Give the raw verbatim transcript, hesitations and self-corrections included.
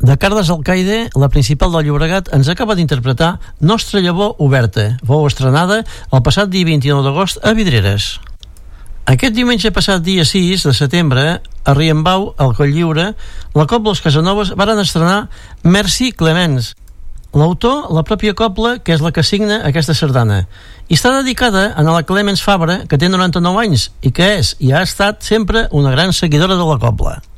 de Carles Alcaide, la principal del Llobregat, ens acaba d'interpretar Nostra llavor oberta. Fou estrenada el passat dia vint-i-nou d'agost a Vidreres. Aquest diumenge passat dia sis de setembre, a Riembau, al Cotlliure, la Cobla Els Casanovas varen estrenar Merci Clemens. L'autor, la pròpia Cobla, que és la que signa aquesta sardana. I està dedicada a la Clemens Fabra, que té noranta-nou anys i que és i ha estat sempre una gran seguidora de la Cobla.